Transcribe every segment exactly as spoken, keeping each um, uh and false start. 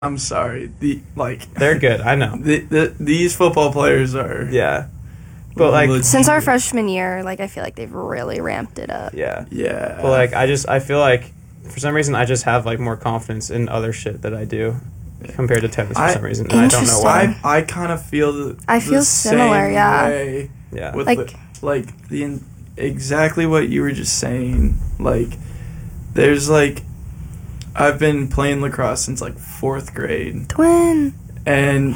I'm sorry. The like They're good. I know. The, the these football players are Yeah. But like legit. Since our freshman year, like I feel like they've really ramped it up. yeah. Yeah. But like I just I feel like for some reason I just have like more confidence in other shit that I do compared to tennis for I- some reason. And I don't know Interesting. why. I I kind of feel the I feel the similar, same yeah. way Yeah. with Like- the, like the in, exactly what you were just saying. Like there's like I've been playing lacrosse since like fourth grade. Twin. And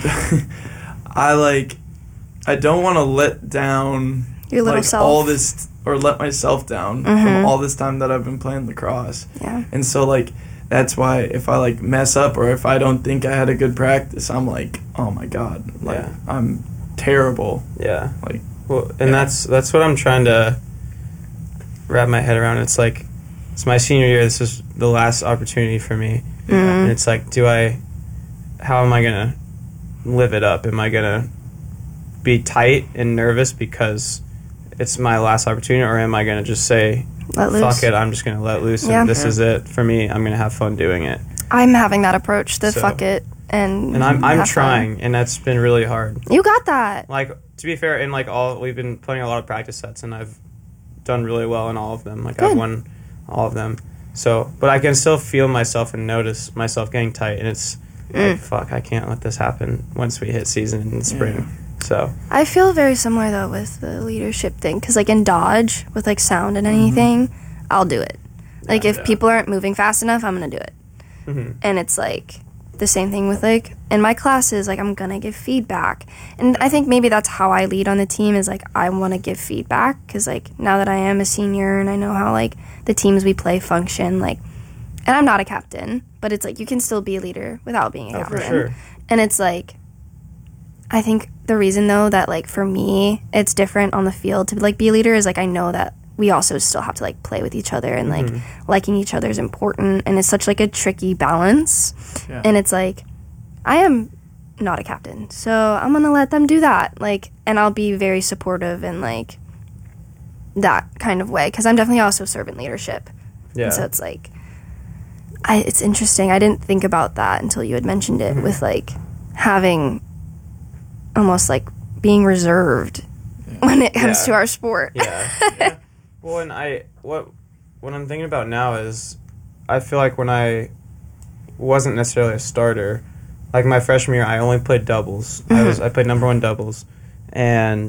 I like I don't want to let down Your little like self. all this or let myself down Mhm. from all this time that I've been playing lacrosse. Yeah. And so like that's why if I like mess up or if I don't think I had a good practice, I'm like, oh my god, like Yeah. I'm terrible. Yeah. Like Well, and Yeah. that's that's what I'm trying to wrap my head around. It's like it's my senior year. This is the last opportunity for me, and it's like, do I? How am I gonna live it up? Am I gonna be tight and nervous because it's my last opportunity, or am I gonna just say, Let loose. "Fuck it, I'm just gonna let loose, Yeah. and this Yeah. is it for me. I'm gonna have fun doing it." I'm having that approach. The So- fuck it and And I'm I'm have fun. trying, and that's been really hard. You got that. Like, to be fair, in like all we've been playing a lot of practice sets, and I've done really well in all of them. Like Good. I've won all of them. So, but I can still feel myself and notice myself getting tight, and it's Mm. like, fuck, I can't let this happen once we hit season in the spring. So, I feel very similar though with the leadership thing because like in Dodge with like sound and anything, I'll do it. Like Yeah, if yeah. people aren't moving fast enough, I'm gonna do it. mhm. And it's like the same thing with like in my classes, like I'm gonna give feedback. And I think maybe that's how I lead on the team is like I want to give feedback because like now that I am a senior and I know how like the teams we play function, like, and I'm not a captain, but it's like you can still be a leader without being a Oh, captain. for sure. And it's like I think the reason though that like for me it's different on the field to like be a leader is like I know that we also still have to like play with each other and like liking each other is important and it's such like a tricky balance. Yeah. And it's like I am not a captain, so I'm gonna let them do that. Like, and I'll be very supportive in like that kind of way because I'm definitely also servant leadership. Yeah. And so it's like, I it's interesting. I didn't think about that until you had mentioned it with like having almost like being reserved when it comes Yeah. to our sport. yeah. yeah. Well, and I what what I'm thinking about now is I feel like when I wasn't necessarily a starter, like my freshman year, I only played doubles. I was I played number one doubles, and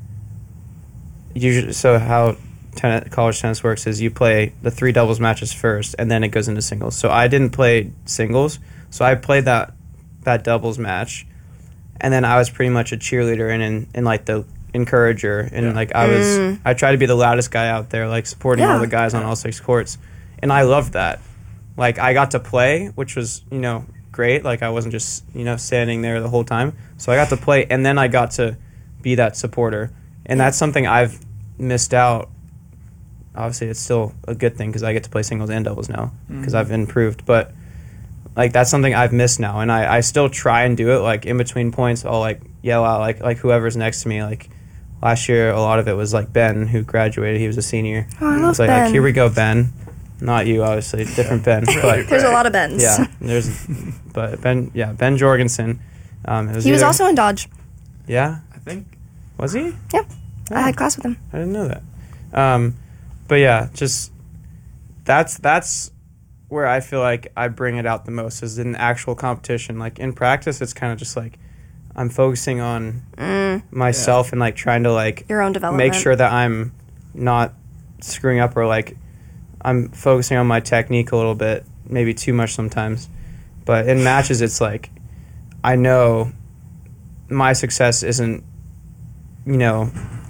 usually so how tennis, college tennis works is you play the three doubles matches first, and then it goes into singles. So I didn't play singles, so I played that that doubles match, and then I was pretty much a cheerleader and in, in like the encourager, and Yeah. like I was I tried to be the loudest guy out there, like supporting all Yeah. the guys on all six courts, and I loved that. Like I got to play, which was you know great. Like I wasn't just you know standing there the whole time, so I got to play, and then I got to be that supporter, and that's something I've missed out. Obviously, it's still a good thing because I get to play singles and doubles now because I've improved, but like that's something I've missed now, and I, I still try and do it. Like in between points, I'll like yell out like like whoever's next to me. Like last year, a lot of it was like Ben who graduated. He was a senior. Oh, I It love was like, Ben. like here we go, Ben. Not you, obviously, different Ben. But There's a lot of Bens. yeah, there's but Ben. Yeah, Ben Jorgensen. Um, it was He was either- also in Dodge. yeah. I think Was he? Yeah. I had class with him. I didn't know that. Um, but yeah, just that's that's where I feel like I bring it out the most is in actual competition. Like in practice, it's kind of just like I'm focusing on myself and like trying to like Your own development. make sure that I'm not screwing up or like I'm focusing on my technique a little bit, maybe too much sometimes. But in matches, it's like I know my success isn't, you know,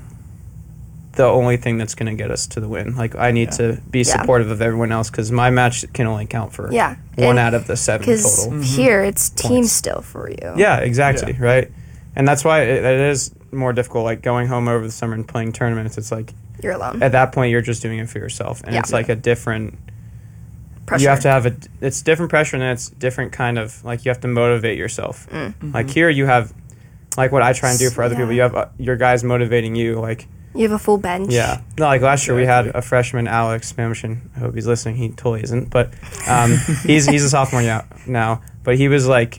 the only thing that's going to get us to the win. Like I need Yeah. to be Yeah. supportive of everyone else because my match can only count for Yeah. one And- out of the seven Because total. here it's team Points. still for you. Yeah, exactly, Yeah. right? And that's why it, it is more difficult, like going home over the summer and playing tournaments. It's like, You're alone. at that point, you're just doing it for yourself. And Yeah. it's like a different, Pressure. you have to have a, it's different pressure and it's different kind of, like you have to motivate yourself. Like here you have, like what I try and do for other Yeah. people, you have uh, your guys motivating you, like, You have a full bench. yeah. No, like last year we had Exactly. a freshman, Alex Mamshin. I hope he's listening. He totally isn't, but um, he's he's a sophomore now, now. But he was like